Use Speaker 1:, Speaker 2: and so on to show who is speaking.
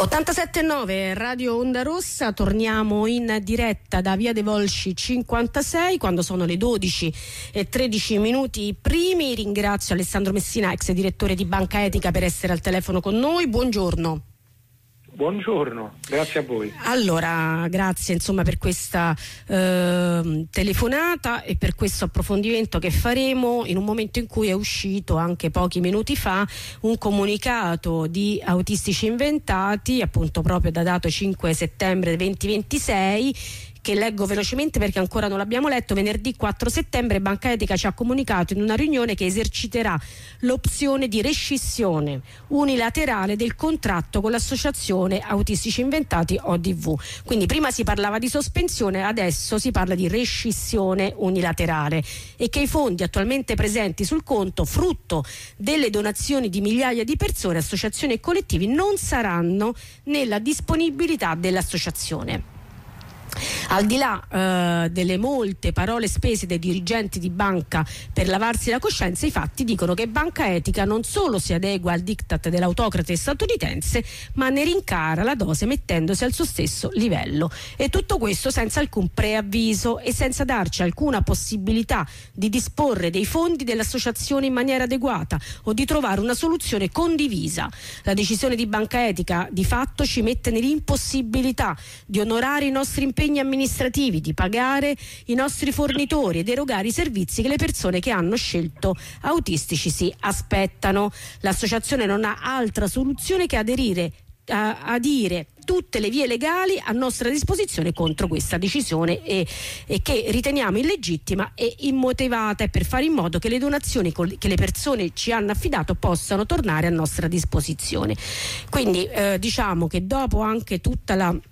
Speaker 1: 87.9 Radio Onda Rossa, torniamo in diretta da Via dei Volsci 56 quando sono le 12:13 primi. Ringrazio Alessandro Messina, ex direttore di Banca Etica, per essere al telefono con noi. Buongiorno.
Speaker 2: Buongiorno, grazie a voi.
Speaker 1: Allora, grazie per questa telefonata e per questo approfondimento che faremo in un momento in cui è uscito anche pochi minuti fa un comunicato di Autistici Inventati, appunto proprio datato 5 settembre 2026, che leggo velocemente perché ancora non l'abbiamo letto. Venerdì 4 settembre Banca Etica ci ha comunicato in una riunione che eserciterà l'opzione di rescissione unilaterale del contratto con l'associazione Autistici Inventati ODV. Quindi prima si parlava di sospensione, adesso si parla di rescissione unilaterale, e che i fondi attualmente presenti sul conto, frutto delle donazioni di migliaia di persone, associazioni e collettivi, non saranno nella disponibilità dell'associazione. Al di là delle molte parole spese dai dirigenti di banca per lavarsi la coscienza, i fatti dicono che Banca Etica non solo si adegua al diktat dell'autocrate statunitense, ma ne rincara la dose mettendosi al suo stesso livello, e tutto questo senza alcun preavviso e senza darci alcuna possibilità di disporre dei fondi dell'associazione in maniera adeguata o di trovare una soluzione condivisa. La decisione di Banca Etica di fatto ci mette nell'impossibilità di onorare i nostri impegni amministrativi, di pagare i nostri fornitori ed erogare i servizi che le persone che hanno scelto Autistici si aspettano. L'associazione non ha altra soluzione che adire tutte le vie legali a nostra disposizione contro questa decisione e che riteniamo illegittima e immotivata, e per fare in modo che le donazioni che le persone ci hanno affidato possano tornare a nostra disposizione. Quindi diciamo che dopo anche tutta la